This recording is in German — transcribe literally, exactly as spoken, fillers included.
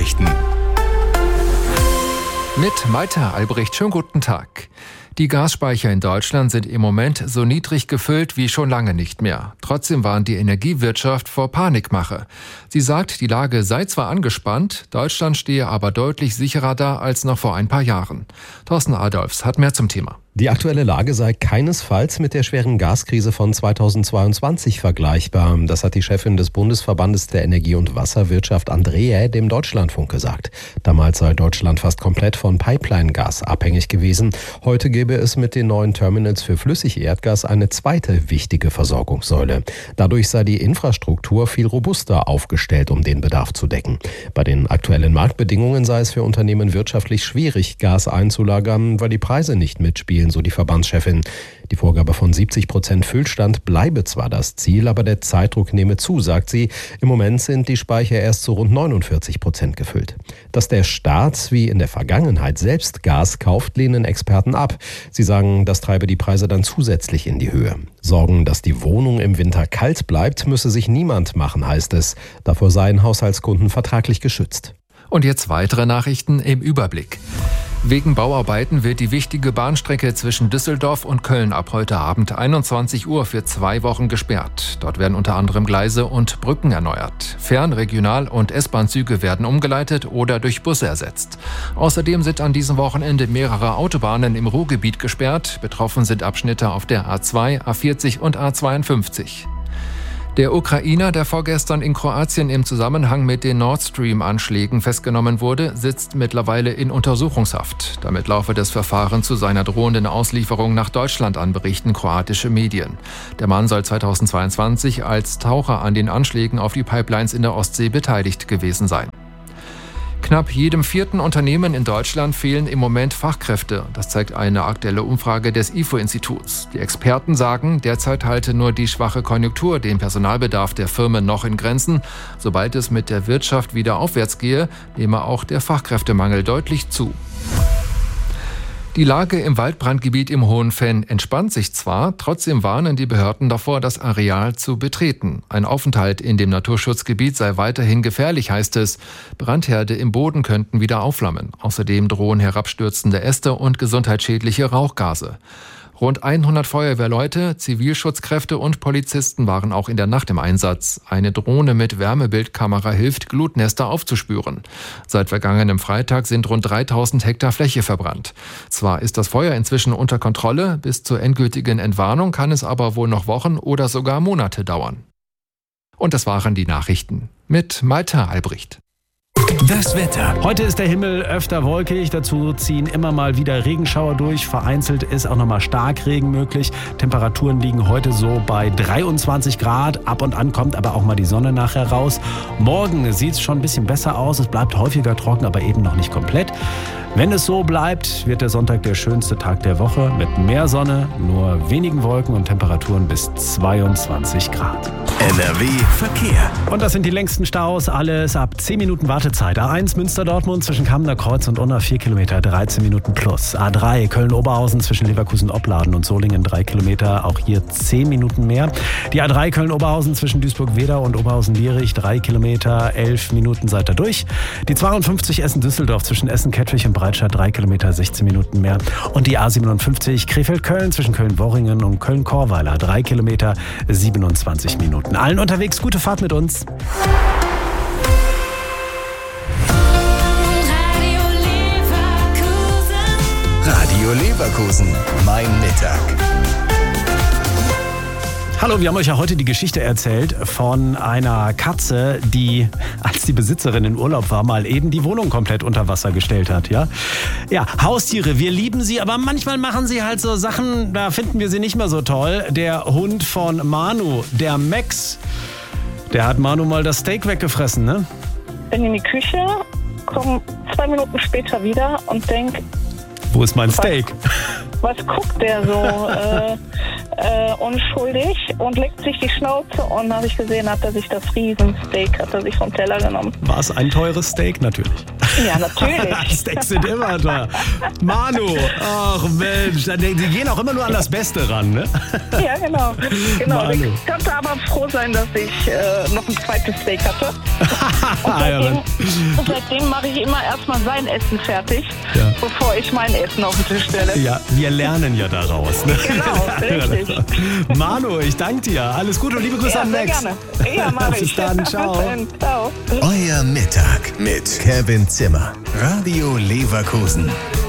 Nachrichten. Mit Malte Albrecht, schönen guten Tag. Die Gasspeicher in Deutschland sind im Moment so niedrig gefüllt wie schon lange nicht mehr. Trotzdem warnt die Energiewirtschaft vor Panikmache. Sie sagt, die Lage sei zwar angespannt, Deutschland stehe aber deutlich sicherer da als noch vor ein paar Jahren. Thorsten Adolfs hat mehr zum Thema. Die aktuelle Lage sei keinesfalls mit der schweren Gaskrise von zweitausendzweiundzwanzig vergleichbar. Das hat die Chefin des Bundesverbandes der Energie- und Wasserwirtschaft Andrea dem Deutschlandfunk gesagt. Damals sei Deutschland fast komplett von Pipeline-Gas abhängig gewesen. Heute gäbe es mit den neuen Terminals für Flüssigerdgas eine zweite wichtige Versorgungssäule. Dadurch sei die Infrastruktur viel robuster aufgestellt, um den Bedarf zu decken. Bei den aktuellen Marktbedingungen sei es für Unternehmen wirtschaftlich schwierig, Gas einzulagern, weil die Preise nicht mitspielen, so die Verbandschefin. Die Vorgabe von siebzig Prozent Füllstand bleibe zwar das Ziel, aber der Zeitdruck nehme zu, sagt sie. Im Moment sind die Speicher erst zu rund neunundvierzig Prozent gefüllt. Dass der Staat wie in der Vergangenheit selbst Gas kauft, lehnen Experten ab. Sie sagen, das treibe die Preise dann zusätzlich in die Höhe. Sorgen, dass die Wohnung im Winter kalt bleibt, müsse sich niemand machen, heißt es. Davor seien Haushaltskunden vertraglich geschützt. Und jetzt weitere Nachrichten im Überblick. Wegen Bauarbeiten wird die wichtige Bahnstrecke zwischen Düsseldorf und Köln ab heute Abend einundzwanzig Uhr für zwei Wochen gesperrt. Dort werden unter anderem Gleise und Brücken erneuert. Fern-, Regional- und S-Bahn-Züge werden umgeleitet oder durch Busse ersetzt. Außerdem sind an diesem Wochenende mehrere Autobahnen im Ruhrgebiet gesperrt. Betroffen sind Abschnitte auf der A zwei, A vierzig und A zweiundfünfzig. Der Ukrainer, der vorgestern in Kroatien im Zusammenhang mit den Nord Stream-Anschlägen festgenommen wurde, sitzt mittlerweile in Untersuchungshaft. Damit laufe das Verfahren zu seiner drohenden Auslieferung nach Deutschland an, berichten kroatische Medien. Der Mann soll zweitausendzweiundzwanzig als Taucher an den Anschlägen auf die Pipelines in der Ostsee beteiligt gewesen sein. Knapp jedem vierten Unternehmen in Deutschland fehlen im Moment Fachkräfte. Das zeigt eine aktuelle Umfrage des I F O-Instituts. Die Experten sagen, derzeit halte nur die schwache Konjunktur den Personalbedarf der Firmen noch in Grenzen. Sobald es mit der Wirtschaft wieder aufwärts gehe, nehme auch der Fachkräftemangel deutlich zu. Die Lage im Waldbrandgebiet im Hohenfenn entspannt sich zwar, trotzdem warnen die Behörden davor, das Areal zu betreten. Ein Aufenthalt in dem Naturschutzgebiet sei weiterhin gefährlich, heißt es. Brandherde im Boden könnten wieder aufflammen. Außerdem drohen herabstürzende Äste und gesundheitsschädliche Rauchgase. Rund hundert Feuerwehrleute, Zivilschutzkräfte und Polizisten waren auch in der Nacht im Einsatz. Eine Drohne mit Wärmebildkamera hilft, Glutnester aufzuspüren. Seit vergangenem Freitag sind rund dreitausend Hektar Fläche verbrannt. Zwar ist das Feuer inzwischen unter Kontrolle, bis zur endgültigen Entwarnung kann es aber wohl noch Wochen oder sogar Monate dauern. Und das waren die Nachrichten mit Malte Albrecht. Das Wetter. Heute ist der Himmel öfter wolkig, dazu ziehen immer mal wieder Regenschauer durch. Vereinzelt ist auch nochmal Starkregen möglich. Temperaturen liegen heute so bei dreiundzwanzig Grad. Ab und an kommt aber auch mal die Sonne nachher raus. Morgen sieht es schon ein bisschen besser aus. Es bleibt häufiger trocken, aber eben noch nicht komplett. Wenn es so bleibt, wird der Sonntag der schönste Tag der Woche mit mehr Sonne, nur wenigen Wolken und Temperaturen bis zweiundzwanzig Grad. N R W Verkehr. Und das sind die längsten Staus, alles ab zehn Minuten Wartezeit. A eins Münster-Dortmund zwischen Kamener Kreuz und Unna vier Kilometer, dreizehn Minuten plus. A drei Köln-Oberhausen zwischen Leverkusen-Opladen und Solingen drei Kilometer, auch hier zehn Minuten mehr. Die A drei Köln-Oberhausen zwischen Duisburg-Wedau und Oberhausen-Lierich drei Kilometer, elf Minuten seid ihr durch. Die zweiundfünfzig Essen-Düsseldorf zwischen Essen-Kettwig und Breitscheid drei Kilometer, sechzehn Minuten mehr. Und die A siebenundfünfzig Krefeld-Köln zwischen Köln-Worringen und Köln-Korweiler drei Kilometer, siebenundzwanzig Minuten. Allen unterwegs gute Fahrt mit uns. Radio Leverkusen, mein Mittag. Hallo, wir haben euch ja heute die Geschichte erzählt von einer Katze, die, als die Besitzerin in Urlaub war, mal eben die Wohnung komplett unter Wasser gestellt hat. Ja, ja, Haustiere, wir lieben sie, aber manchmal machen sie halt so Sachen, da finden wir sie nicht mehr so toll. Der Hund von Manu, der Max, der hat Manu mal das Steak weggefressen, ne? Bin in die Küche, komme zwei Minuten später wieder und denke, wo ist mein Steak? Was, was guckt der so äh, äh, unschuldig und leckt sich die Schnauze und habe ich gesehen, hat er sich das Riesensteak, hat er sich vom Teller genommen. War es ein teures Steak? Natürlich. Ja, natürlich. Steaks sind immer teuer. Manu, ach Mensch, die gehen auch immer nur an das Beste ran, ne? Ja, genau. genau. Manu. Ich konnte aber froh sein, dass ich äh, noch ein zweites Steak hatte. Und seitdem, und seitdem mache ich immer erstmal sein Essen fertig, Ja. bevor ich mein Essen auf den Tisch stelle. Ja, wir lernen ja daraus. Ne? Genau, richtig. Manu, ich danke dir. Alles Gute und liebe Grüße Ja, an sehr Max. gerne. Ja, mach ich. Bis dann, ciao. Bis dann. Ciao. Euer Mittag mit Kevin Zimmer. Radio Leverkusen.